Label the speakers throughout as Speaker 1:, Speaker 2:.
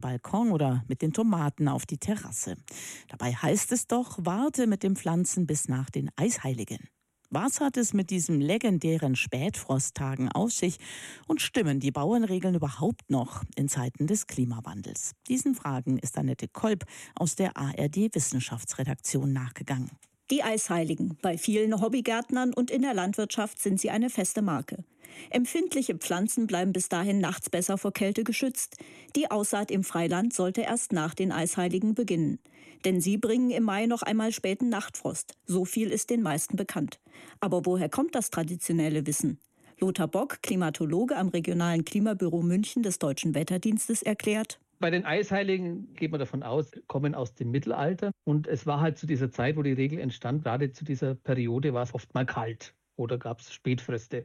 Speaker 1: Balkon oder mit den Tomaten auf die Terrasse. Dabei heißt es doch, warte mit dem Pflanzen bis nach den Eisheiligen. Was hat es mit diesen legendären Spätfrosttagen auf sich und stimmen die Bauernregeln überhaupt noch in Zeiten des Klimawandels? Diesen Fragen ist Annette Kolb aus der ARD-Wissenschaftsredaktion nachgegangen.
Speaker 2: Die Eisheiligen. Bei vielen Hobbygärtnern und in der Landwirtschaft sind sie eine feste Marke. Empfindliche Pflanzen bleiben bis dahin nachts besser vor Kälte geschützt. Die Aussaat im Freiland sollte erst nach den Eisheiligen beginnen. Denn sie bringen im Mai noch einmal späten Nachtfrost. So viel ist den meisten bekannt. Aber woher kommt das traditionelle Wissen? Lothar Bock, Klimatologe am regionalen Klimabüro München des Deutschen Wetterdienstes, erklärt:
Speaker 3: Bei den Eisheiligen geht man davon aus, kommen aus dem Mittelalter. Und es war halt zu dieser Zeit, wo die Regel entstand, gerade zu dieser Periode war es oft mal kalt oder gab es Spätfröste.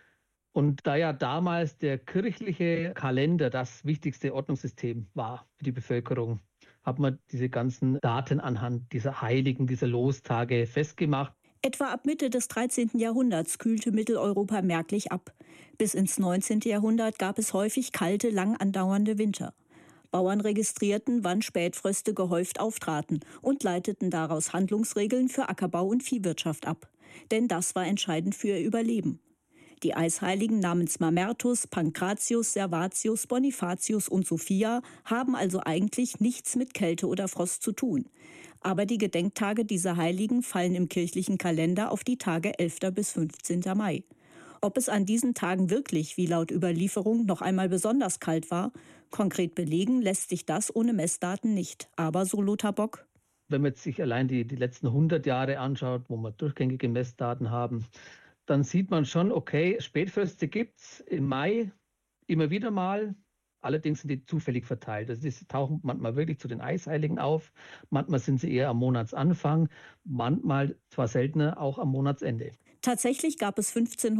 Speaker 3: Und da ja damals der kirchliche Kalender das wichtigste Ordnungssystem war für die Bevölkerung, hat man diese ganzen Daten anhand dieser Heiligen, dieser Lostage festgemacht.
Speaker 2: Etwa ab Mitte des 13. Jahrhunderts kühlte Mitteleuropa merklich ab. Bis ins 19. Jahrhundert gab es häufig kalte, lang andauernde Winter. Bauern registrierten, wann Spätfröste gehäuft auftraten und leiteten daraus Handlungsregeln für Ackerbau und Viehwirtschaft ab. Denn das war entscheidend für ihr Überleben. Die Eisheiligen namens Mamertus, Pankratius, Servatius, Bonifatius und Sophia haben also eigentlich nichts mit Kälte oder Frost zu tun. Aber die Gedenktage dieser Heiligen fallen im kirchlichen Kalender auf die Tage 11. bis 15. Mai. Ob es an diesen Tagen wirklich, wie laut Überlieferung, noch einmal besonders kalt war, konkret belegen lässt sich das ohne Messdaten nicht. Aber, so Lothar Bock:
Speaker 3: Wenn man sich allein die letzten 100 Jahre anschaut, wo wir durchgängige Messdaten haben, dann sieht man schon, okay, Spätfröste gibt es im Mai immer wieder mal. Allerdings sind die zufällig verteilt. Also die tauchen manchmal wirklich zu den Eisheiligen auf, manchmal sind sie eher am Monatsanfang, manchmal, zwar seltener, auch am Monatsende.
Speaker 2: Tatsächlich gab es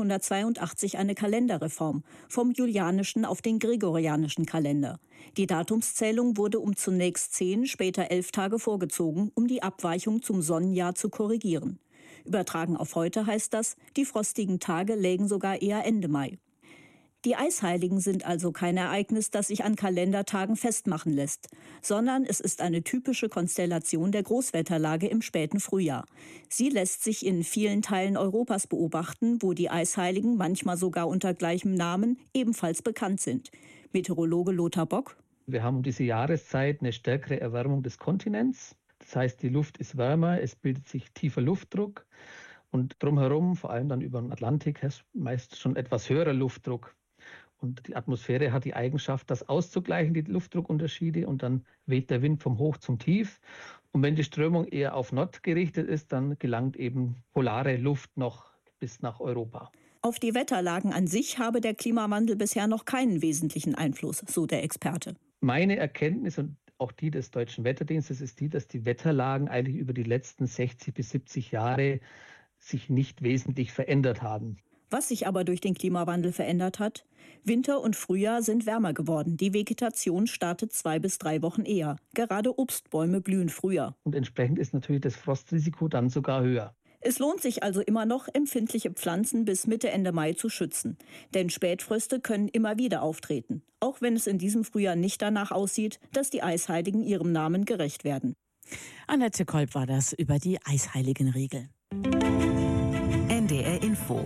Speaker 2: 1582 eine Kalenderreform vom julianischen auf den gregorianischen Kalender. Die Datumszählung wurde um zunächst 10, später 11 Tage vorgezogen, um die Abweichung zum Sonnenjahr zu korrigieren. Übertragen auf heute heißt das, die frostigen Tage lägen sogar eher Ende Mai. Die Eisheiligen sind also kein Ereignis, das sich an Kalendertagen festmachen lässt, sondern es ist eine typische Konstellation der Großwetterlage im späten Frühjahr. Sie lässt sich in vielen Teilen Europas beobachten, wo die Eisheiligen, manchmal sogar unter gleichem Namen, ebenfalls bekannt sind. Meteorologe Lothar Bock:
Speaker 3: Wir haben um diese Jahreszeit eine stärkere Erwärmung des Kontinents. Das heißt, die Luft ist wärmer, es bildet sich tiefer Luftdruck und drumherum, vor allem dann über den Atlantik, ist meist schon etwas höherer Luftdruck. Und die Atmosphäre hat die Eigenschaft, das auszugleichen, die Luftdruckunterschiede, und dann weht der Wind vom Hoch zum Tief. Und wenn die Strömung eher auf Nord gerichtet ist, dann gelangt eben polare Luft noch bis nach Europa.
Speaker 2: Auf die Wetterlagen an sich habe der Klimawandel bisher noch keinen wesentlichen Einfluss, so der Experte.
Speaker 3: Meine Erkenntnis und auch die des Deutschen Wetterdienstes ist die, dass die Wetterlagen eigentlich über die letzten 60 bis 70 Jahre sich nicht wesentlich verändert haben.
Speaker 2: Was sich aber durch den Klimawandel verändert hat: Winter und Frühjahr sind wärmer geworden. Die Vegetation startet 2 bis 3 Wochen eher. Gerade Obstbäume blühen früher.
Speaker 3: Und entsprechend ist natürlich das Frostrisiko dann sogar höher.
Speaker 2: Es lohnt sich also immer noch, empfindliche Pflanzen bis Mitte, Ende Mai zu schützen. Denn Spätfröste können immer wieder auftreten. Auch wenn es in diesem Frühjahr nicht danach aussieht, dass die Eisheiligen ihrem Namen gerecht werden.
Speaker 1: Annette Kolb war das über die Eisheiligenregel.
Speaker 4: NDR Info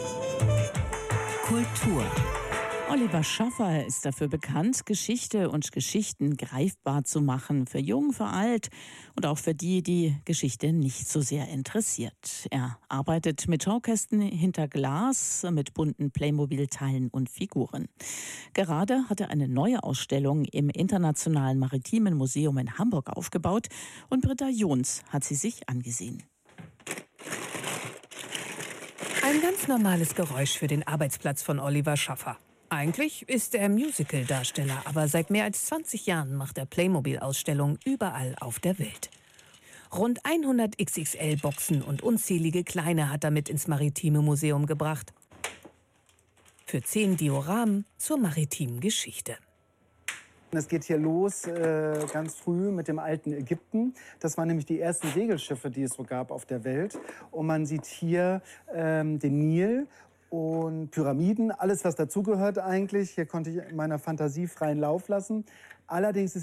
Speaker 4: Kultur.
Speaker 1: Oliver Schaffer ist dafür bekannt, Geschichte und Geschichten greifbar zu machen, für jung, für alt und auch für die, die Geschichte nicht so sehr interessiert. Er arbeitet mit Schaukästen hinter Glas, mit bunten Playmobil-Teilen und Figuren. Gerade hat er eine neue Ausstellung im Internationalen Maritimen Museum in Hamburg aufgebaut und Britta Jons hat sie sich angesehen.
Speaker 5: Ein ganz normales Geräusch für den Arbeitsplatz von Oliver Schaffer. Eigentlich ist er Musical-Darsteller, aber seit mehr als 20 Jahren macht er Playmobil-Ausstellungen überall auf der Welt. Rund 100 XXL-Boxen und unzählige kleine hat er mit ins Maritime Museum gebracht. Für 10 Dioramen zur maritimen Geschichte.
Speaker 6: Es geht hier los ganz früh mit dem alten Ägypten. Das waren nämlich die ersten Segelschiffe, die es so gab auf der Welt. Und man sieht hier den Nil und Pyramiden, alles was dazugehört eigentlich. Hier konnte ich in meiner Fantasie freien Lauf lassen. Allerdings ist